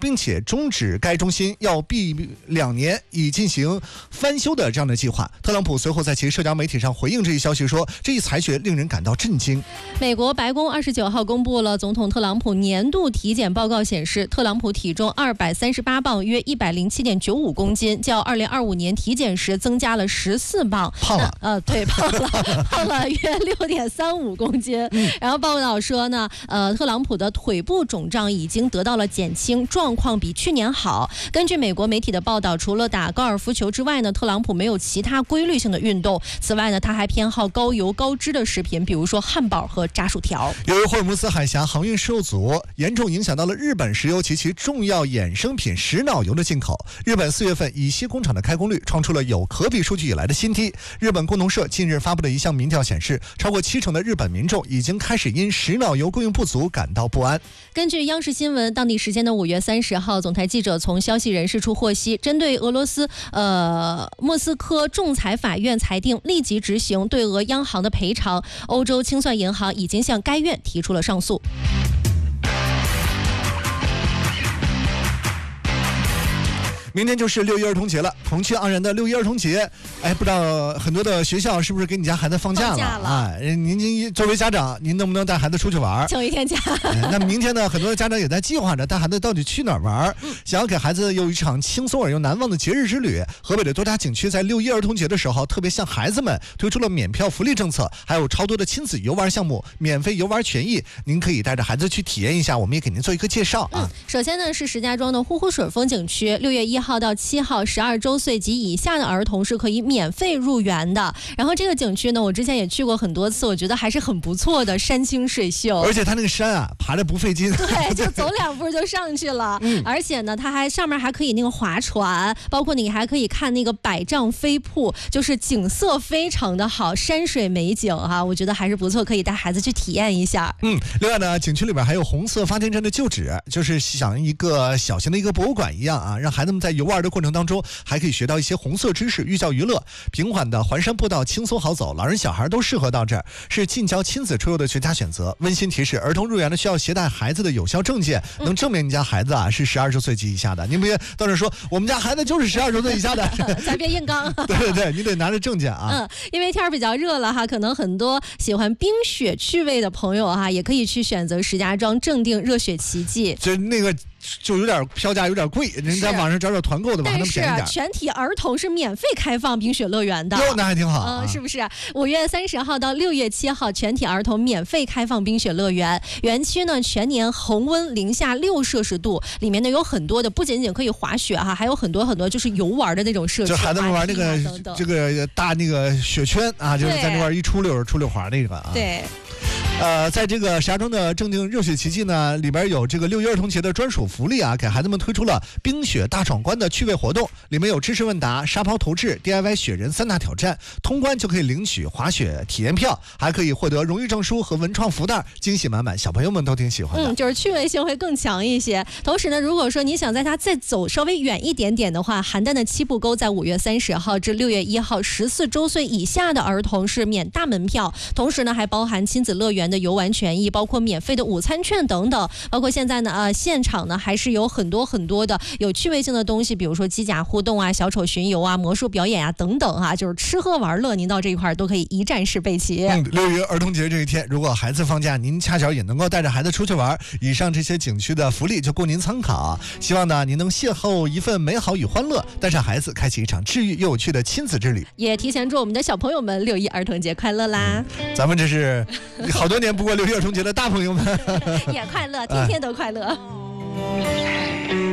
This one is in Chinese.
并且终止该中心要闭2年以进行翻修的这样的计划。特朗普随后在其社交媒体上回应这一消息说，这一裁决令人感到震惊。 美国白宫29号公布了总统特朗普年度体检报告，显示特朗普体重238磅，约107.95公斤，较2025年体检时增加了14磅， 胖了， 对，胖了约6.35公斤。然后报道说呢，特朗普的腿部肿胀已经得到了减轻，状况比去年好。根据美国媒体的报道，除了打高尔夫球之外呢，特朗普没有其他规律性的运动。此外呢，他还偏好高油高脂的食品，比如说汉堡和炸薯条。 由于霍尔木斯海峡航运受阻，严重影响到了日本石油及其重要衍生品石脑油的进口。日本4月份乙烯工厂的开工率创出了有可比数据以来的新低。日本共同社近日发布的一项民调显示，超过70%的日本民众已经开始因石脑油供应不足感到不安。 根据央视新闻当地时间的5月30号，总台记者从消息人士处获悉，针对俄罗斯莫斯科仲裁法院裁定立即执行对俄央行的赔偿，欧洲清算银行已经向该院提出了上诉。 明天就是6一儿童节了，孔雀盎然的6一儿童节，不知道很多的学校是不是给你家孩子放假了？您作为家长，您能不能带孩子出去玩？ 请一天假。 那明天呢，很多的家长也在计划着带孩子到底去哪儿玩，想要给孩子有一场轻松而又难忘的节日之旅。河北的多家景区在6一儿童节的时候，特别向孩子们推出了免票福利政策，还有超多的亲子游玩项目，免费游玩权益，您可以带着孩子去体验一下，我们也给您做一个介绍啊。 首先呢是石家庄的呼呼水风景区，6月1号到7号，12周岁及以下的儿童是可以免费入园的。然后这个景区呢，我之前也去过很多次，我觉得还是很不错的，山清水秀， 而且它那个山啊，爬着不费劲， 对，就走2步就上去了。而且呢，它还上面还可以那个划船，包括你还可以看那个百丈飞瀑，就是景色非常的好，山水美景哈，我觉得还是不错，可以带孩子去体验一下。 另外呢，景区里边还有红色发电站的旧址，就是像一个小型的一个博物馆一样啊，让孩子们在游玩的过程当中还可以学到一些红色知识，寓教于乐。平缓的环山步道轻松好走，老人小孩都适合到这儿，是近郊亲子出游的绝佳选择。温馨提示，儿童入园的需要携带孩子的有效证件，能证明你家孩子啊是12周岁及以下的。您别到这说我们家孩子就是12周岁以下的， 咱别硬刚。 对，你得拿着证件啊。 因为天比较热了哈，可能很多喜欢冰雪趣味的朋友哈，也可以去选择石家庄正定热雪奇迹。 就那个就有点票价有点贵，人在网上找团购的吧，还能便宜点。 但是全体儿童是免费开放冰雪乐园的。 那还挺好是不是？5月30号到6月7号，全体儿童免费开放冰雪乐园。园区呢全年恒温零下6摄氏度，里面呢有很多的，不仅仅可以滑雪哈，还有很多就是游玩的那种设施， 就孩子们玩那个这个大那个雪圈啊，就是在那块一出溜滑那个啊。 对。 在这个石家庄的正定热雪奇迹呢，里边有这个6一儿童节的专属福利啊，给孩子们推出了冰雪大闯关的趣味活动，里面有知识问答、沙包投掷、DIY 雪人3大挑战，通关就可以领取滑雪体验票，还可以获得荣誉证书和文创福袋，惊喜满满，小朋友们都挺喜欢的。 就是趣味性会更强一些。同时呢，如果说你想在它再走稍微远一点点的话，邯郸的七步沟在5月30号至6月1号，14周岁以下的儿童是免大门票，同时呢还包含亲子乐园的游玩权益，包括免费的午餐券等等。包括现在呢现场呢还是有很多的有趣味性的东西，比如说机甲互动啊、小丑巡游啊、魔术表演啊等等啊，就是吃喝玩乐，您到这一块都可以一站式备齐。 6一儿童节这一天，如果孩子放假，您恰巧也能够带着孩子出去玩，以上这些景区的福利就供您参考。希望呢您能邂逅一份美好与欢乐，带上孩子开启一场治愈又有趣的亲子之旅。 也提前祝我们的小朋友们6一儿童节快乐啦！ 咱们这是好多年不过6一儿童节的大朋友们也快乐，天天都快乐。